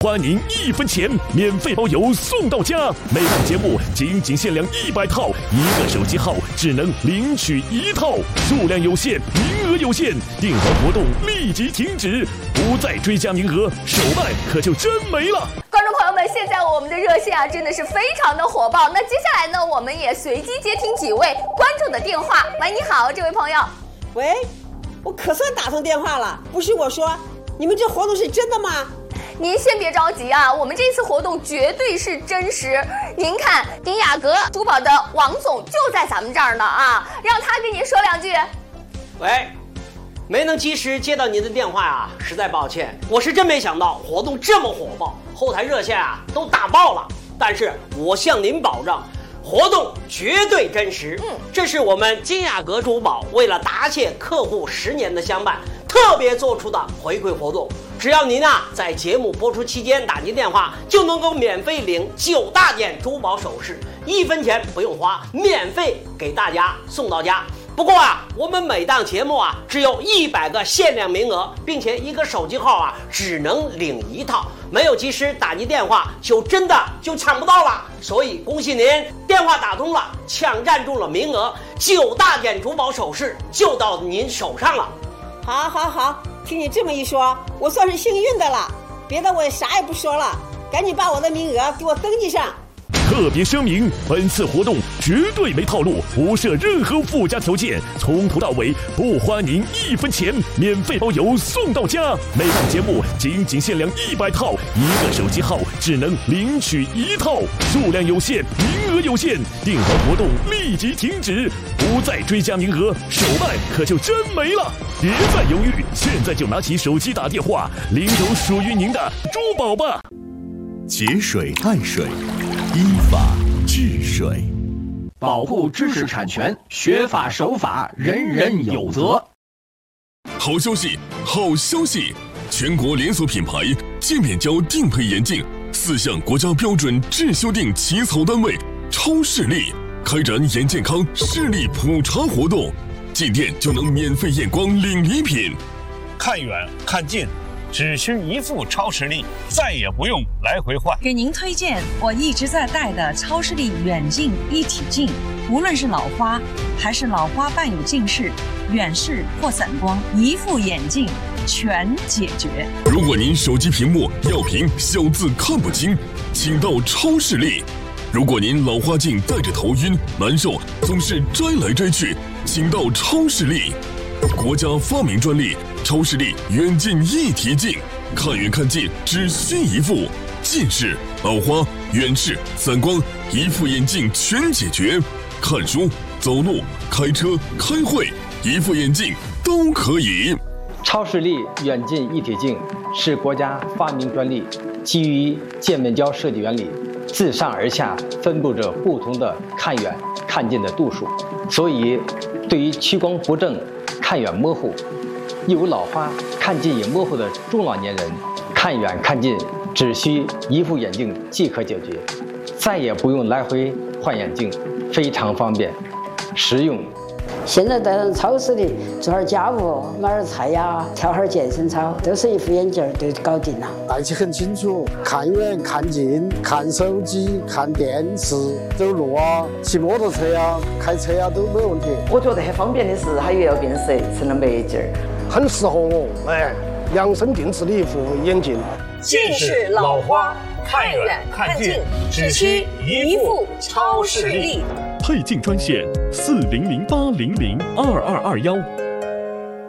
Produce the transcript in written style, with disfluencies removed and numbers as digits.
欢迎1分钱免费包邮送到家。每档节目仅限量100套，1个手机号只能领取1套，数量有限，名额有限，订单活动立即停止，不再追加名额，手办可就真没了。 观众朋友们，现在我们的热线真的是非常的火爆。那接下来呢，我们也随机接听几位观众的电话。喂，你好，这位朋友。 喂，我可算打通电话了。不是我说，你们这活动是真的吗？ 您先别着急啊，我们这次活动绝对是真实。您看，丁雅阁珠宝的王总就在咱们这儿呢啊，让他跟您说2句。 喂，没能及时接到您的电话啊，实在抱歉。我是真没想到活动这么火爆，后台热线啊都打爆了。但是我向您保证，活动绝对真实。这是我们金雅阁珠宝为了答谢客户10年的相伴，特别做出的回馈活动。只要您在节目播出期间打进电话，就能够免费领9大件珠宝首饰，1分钱不用花，免费给大家送到家。不过我们每档节目只有100个限量名额，并且1个手机号只能领1套，没有及时打进电话就真的抢不到了。所以恭喜您，电话打通了，抢占住了名额，9大件珠宝首饰就到您手上了。 好，听你这么一说，我算是幸运的了。别的我也啥也不说了，赶紧把我的名额给我登记上。 特别声明，本次活动绝对没套路，不设任何附加条件，从头到尾不欢迎1分钱免费包邮送到家。每档节目仅限量100套，1个手机号只能领取1套，数量有限，名额有限，订单活动立即停止，不再追加名额，手办可就真没了。别再犹豫，现在就拿起手机打电话，领走属于您的珠宝吧。 节水爱水，依法治水， 保护知识产权，学法守法，人人有责。 好消息，好消息！全国连锁品牌界面胶定配眼镜4项国家标准质修订起草单位超视力开展眼健康视力普查活动，进店就能免费验光领礼品。 看远看近，只需1副超视力，再也不用来回换。 给您推荐我一直在戴的超视力远近一体镜，无论是老花还是老花伴有近视、远视或散光，1副眼镜全解决。 如果您手机屏幕要屏小字看不清，请到超视力。如果您老花镜戴着头晕难受，总是摘来摘去，请到超视力。国家发明专利超视力远近一体镜，看远看近只需1副，近视、老花、远视、散光1副眼镜全解决。看书、走路、开车、开会，1副眼镜都可以。 超视力远近一体镜是国家发明专利，基于界面胶设计原理，自上而下分布着不同的看远看近的度数，所以对于屈光不正、看远模糊、有老花、看近也模糊的中老年人，看远看近只需1副眼镜即可解决，再也不用来回换眼镜，非常方便实用。 现在在超市里做点家务，买点菜呀，跳点健身操，都是1副眼镜就搞定了。 戴起很清楚，看远看近，看手机、看电视，走路骑摩托车开车都没问题。 我觉得很方便的是，它又要变色，成了美镜， 很适合我。量身定制的1副眼镜。 近视、老花、看远看近，只需1副超视力。 配镜专线：4008002221。